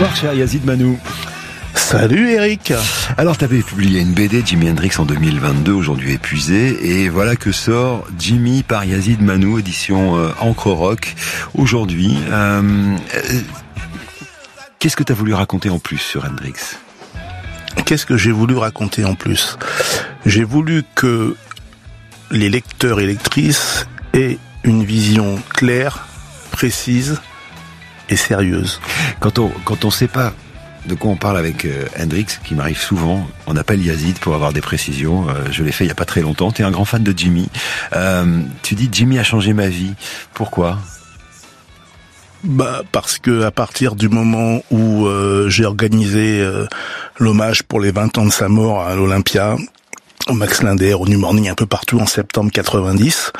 Bonsoir cher Yazid Manou. Salut Eric. Alors tu avais publié une BD Jimi Hendrix en 2022, aujourd'hui épuisée, et voilà que sort Jimi par Yazid Manou, édition Encre Rock, aujourd'hui. Qu'est-ce que tu as voulu raconter en plus sur Hendrix ? Qu'est-ce que j'ai voulu raconter en plus ? J'ai voulu que les lecteurs et lectrices aient une vision claire, précise et sérieuse. Quand on sait pas de quoi on parle avec Hendrix, qui m'arrive souvent, on appelle Yazid pour avoir des précisions. Je l'ai fait il y a pas très longtemps. Tu es un grand fan de Jimi. Tu dis Jimi a changé ma vie. Pourquoi ? Parce que à partir du moment où j'ai organisé l'hommage pour les 20 ans de sa mort à l'Olympia, au Max Linder, au New Morning, un peu partout en septembre 90,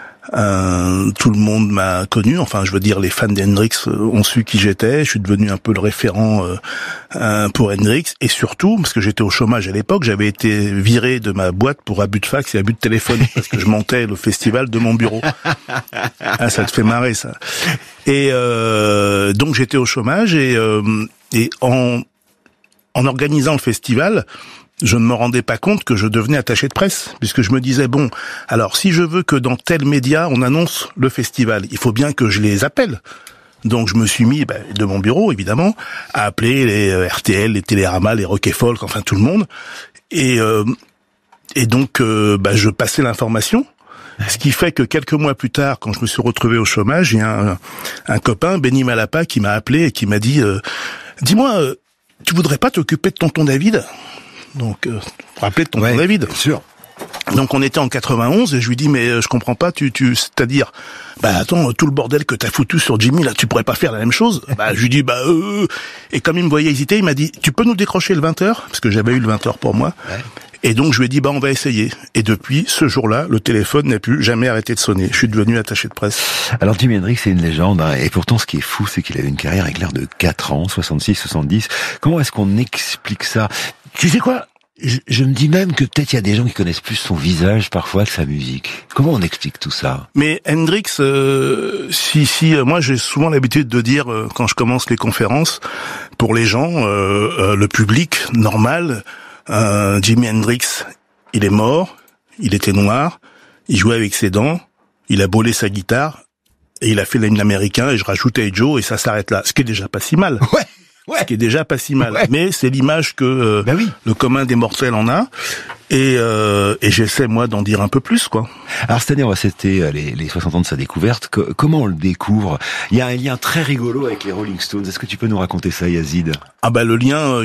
tout le monde m'a connu, enfin je veux dire les fans d'Hendrix ont su qui j'étais, je suis devenu un peu le référent pour Hendrix, et surtout, parce que j'étais au chômage à l'époque, j'avais été viré de ma boîte pour abus de fax et abus de téléphone, parce que je montais le festival de mon bureau. Ah, ça te fait marrer ça. Et donc j'étais au chômage, et en organisant le festival, je ne me rendais pas compte que je devenais attaché de presse, puisque je me disais, bon, alors si je veux que dans tel média on annonce le festival, il faut bien que je les appelle. Donc je me suis mis, de mon bureau évidemment, à appeler les RTL, les Télérama, les Rock et Folk, enfin tout le monde, et donc je passais l'information. Ce qui fait que quelques mois plus tard, quand je me suis retrouvé au chômage, il y a un copain, Benny Malapa, qui m'a appelé et qui m'a dit, dis-moi, tu voudrais pas t'occuper de tonton David ? Donc, rappeler de tonton David. Bien sûr. Donc on était en 91 et je lui dis mais je comprends pas, c'est-à-dire attends, tout le bordel que t'as foutu sur Jimi là, tu pourrais pas faire la même chose. Je lui dis et comme il me voyait hésiter, il m'a dit tu peux nous décrocher le 20h parce que j'avais eu le 20h pour moi. Ouais. Et donc je lui ai dit on va essayer. Et depuis ce jour-là, le téléphone n'a plus jamais arrêté de sonner. Je suis devenu attaché de presse. Alors Jimi Hendrix c'est une légende et pourtant ce qui est fou c'est qu'il a eu une carrière éclair de 4 ans, 66, 70. Comment est-ce qu'on explique ça ? Tu sais quoi ? Je me dis même que peut-être il y a des gens qui connaissent plus son visage parfois que sa musique. Comment on explique tout ça ? Mais Hendrix, moi j'ai souvent l'habitude de dire quand je commence les conférences, pour les gens, le public normal, Jimi Hendrix, il est mort, il était noir, il jouait avec ses dents, il a bolé sa guitare et il a fait l'hymne américain et je rajoute Hey Joe et ça s'arrête là, ce qui est déjà pas si mal. Ouais. Ce qui est déjà pas si mal, mais c'est l'image que le commun des mortels en a, et j'essaie moi d'en dire un peu plus quoi. Alors cette année on va fêter les 60 ans de sa découverte. Comment on le découvre ? Il y a un lien très rigolo avec les Rolling Stones. Est-ce que tu peux nous raconter ça, Yazid ? Le lien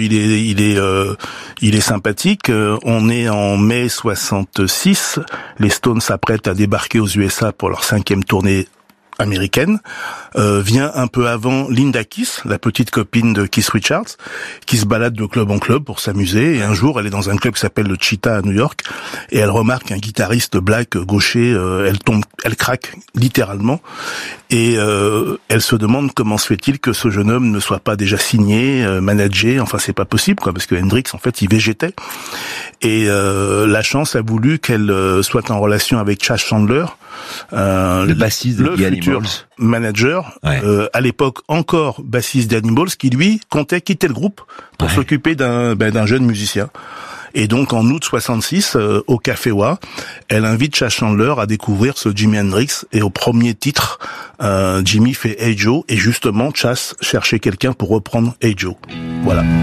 il est sympathique. On est en mai 66. Les Stones s'apprêtent à débarquer aux USA pour leur 5e tournée américaine, vient un peu avant Linda Kiss, la petite copine de Keith Richards, qui se balade de club en club pour s'amuser, et un jour elle est dans un club qui s'appelle le Cheetah à New York, et elle remarque un guitariste black gaucher, elle craque littéralement, et elle se demande comment se fait-il que ce jeune homme ne soit pas déjà signé, managé, enfin c'est pas possible quoi, parce que Hendrix en fait il végétait, et la chance a voulu qu'elle soit en relation avec Chas Chandler, le bassiste de The futur Animals. Manager, à l'époque encore bassiste d'Animals, qui lui comptait quitter le groupe pour s'occuper d'un jeune musicien. Et donc en août 66, au Café Wa, elle invite Chas Chandler à découvrir ce Jimi Hendrix, et au premier titre, Jimi fait Hey Joe, et justement Chas cherchait quelqu'un pour reprendre Hey Joe. Voilà.